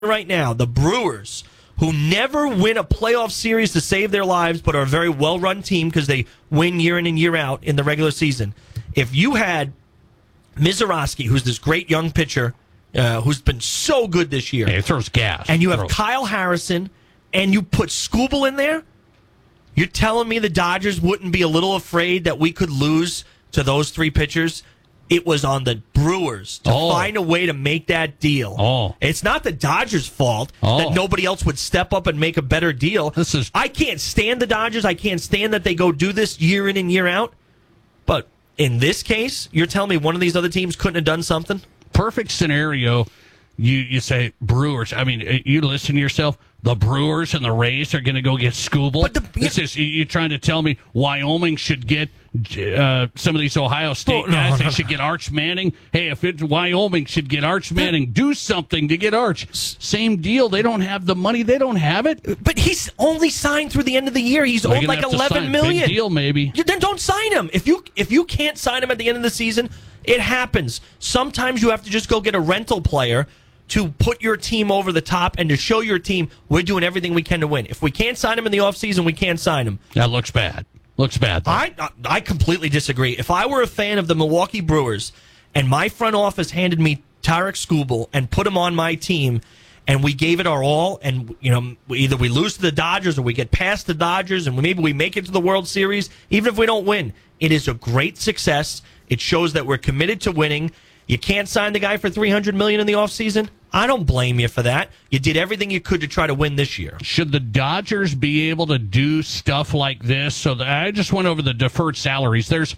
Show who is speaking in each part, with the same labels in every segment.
Speaker 1: right now, the Brewers, who never win a playoff series to save their lives, but are a very well-run team because they win year in and year out in the regular season. If you had Mizorowski, who's this great young pitcher, who's been so good this year.
Speaker 2: Hey, it throws gas.
Speaker 1: And you have Kyle Harrison, and you put Skubal in there, you're telling me the Dodgers wouldn't be a little afraid that we could lose to those three pitchers? It was on the Brewers to find a way to make that deal. It's not the Dodgers' fault that nobody else would step up and make a better deal. I can't stand the Dodgers. I can't stand that they go do this year in and year out. But in this case, you're telling me one of these other teams couldn't have done something?
Speaker 2: Perfect scenario. You say Brewers. I mean, you listen to yourself. The Brewers and the Rays are going to go get Skubal. You're trying to tell me Wyoming should get some of these Ohio State guys. They should get Arch Manning. Hey, if it's Wyoming should get Arch Manning, do something to get Arch. Same deal. They don't have the money. They don't have it.
Speaker 1: But he's only signed through the end of the year. He's owed like $11 million.
Speaker 2: Big deal, maybe.
Speaker 1: Then don't sign him. If you can't sign him at the end of the season, it happens. Sometimes you have to just go get a rental player to put your team over the top and to show your team we're doing everything we can to win. If we can't sign him in the offseason, we can't sign him.
Speaker 2: That looks bad. Looks bad.
Speaker 1: I completely disagree. If I were a fan of the Milwaukee Brewers and my front office handed me Tarek Skubal and put him on my team and we gave it our all and either we lose to the Dodgers or we get past the Dodgers and maybe we make it to the World Series, even if we don't win, it is a great success. It shows that we're committed to winning. You can't sign the guy for $300 million in the offseason? I don't blame you for that. You did everything you could to try to win this year.
Speaker 2: Should the Dodgers be able to do stuff like this? So I just went over the deferred salaries. There's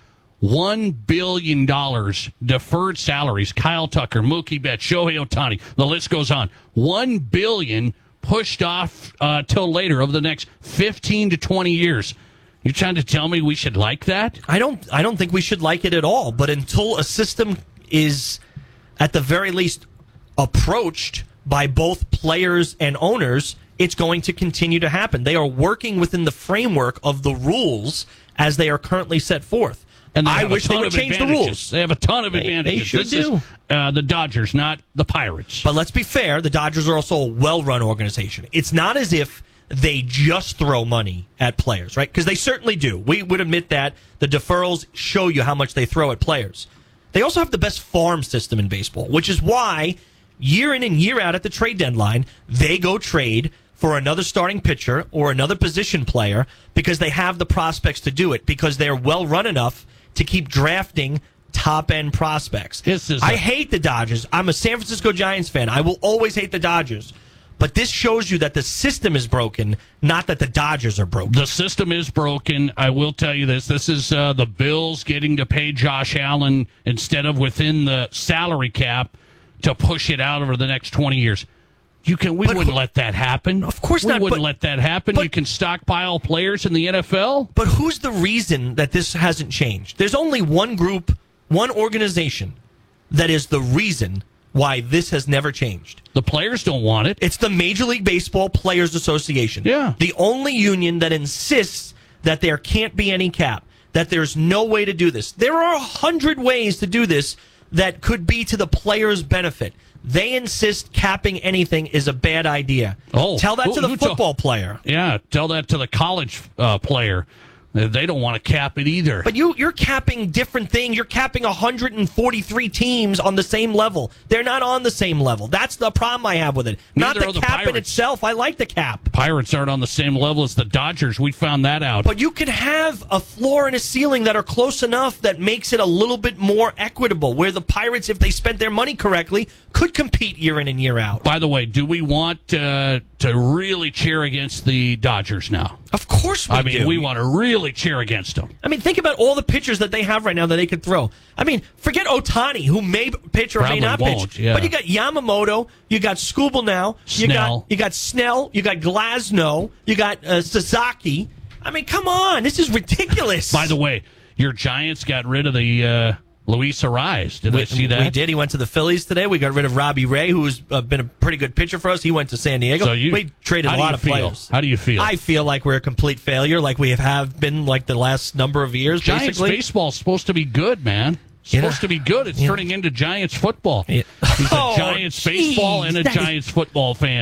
Speaker 2: $1 billion deferred salaries. Kyle Tucker, Mookie Betts, Shohei Ohtani. The list goes on. $1 billion pushed off till later over the next 15 to 20 years. You're trying to tell me we should like that?
Speaker 1: I don't think we should like it at all. But until a system is, at the very least, approached by both players and owners, it's going to continue to happen. They are working within the framework of the rules as they are currently set forth.
Speaker 2: And
Speaker 1: I wish they would change the rules.
Speaker 2: They have a ton of advantages.
Speaker 1: They should do.
Speaker 2: The Dodgers, not the Pirates.
Speaker 1: But let's be fair, the Dodgers are also a well-run organization. It's not as if they just throw money at players, right? Because they certainly do. We would admit that. The deferrals show you how much they throw at players. They also have the best farm system in baseball, which is why year in and year out at the trade deadline, they go trade for another starting pitcher or another position player because they have the prospects to do it, because they're well run enough to keep drafting top-end prospects. I hate the Dodgers. I'm a San Francisco Giants fan. I will always hate the Dodgers. But this shows you that the system is broken, not that the Dodgers are broken.
Speaker 2: The system is broken. I will tell you this. This is the Bills getting to pay Josh Allen instead of within the salary cap to push it out over the next 20 years. We wouldn't let that happen.
Speaker 1: Of course not.
Speaker 2: We wouldn't let that happen. You can stockpile players in the NFL.
Speaker 1: But who's the reason that this hasn't changed? There's only one group, one organization that is the reason why this has never changed.
Speaker 2: The players don't want it.
Speaker 1: It's the Major League Baseball Players Association.
Speaker 2: Yeah.
Speaker 1: The only union that insists that there can't be any cap, that there's no way to do this. There are 100 ways to do this that could be to the players' benefit. They insist capping anything is a bad idea. Tell that to the football player.
Speaker 2: Yeah, tell that to the college player. They don't want to cap it either.
Speaker 1: But you're capping different things. You're capping 143 teams on the same level. They're not on the same level. That's the problem I have with it.
Speaker 2: Neither
Speaker 1: not the cap in itself. I like the cap.
Speaker 2: Pirates aren't on the same level as the Dodgers. We found that out.
Speaker 1: But you can have a floor and a ceiling that are close enough that makes it a little bit more equitable, where the Pirates, if they spent their money correctly, could compete year in and year out.
Speaker 2: By the way, do we want to really cheer against the Dodgers now?
Speaker 1: Of course we do.
Speaker 2: We want to really cheer against them.
Speaker 1: I mean, think about all the pitchers that they have right now that they could throw. I mean, forget Ohtani, who may pitch or
Speaker 2: Probably
Speaker 1: may not
Speaker 2: won't,
Speaker 1: pitch.
Speaker 2: yeah.
Speaker 1: But you got Yamamoto, you got Skubal now,
Speaker 2: Snell.
Speaker 1: you got Snell, you got Glasnow, you got Sasaki. I mean, come on, this is ridiculous.
Speaker 2: By the way, your Giants got rid of the Luis Arraez. Did I see that?
Speaker 1: We did. He went to the Phillies today. We got rid of Robbie Ray, who's been a pretty good pitcher for us. He went to San Diego. We traded a lot of players.
Speaker 2: How do you feel?
Speaker 1: I feel like we're a complete failure, like we have been like the last number of years,
Speaker 2: Giants
Speaker 1: basically.
Speaker 2: baseball's supposed to be good, man. supposed to be good. It's turning into Giants football.
Speaker 1: Yeah.
Speaker 2: He's a Giants baseball and a Giants football fan.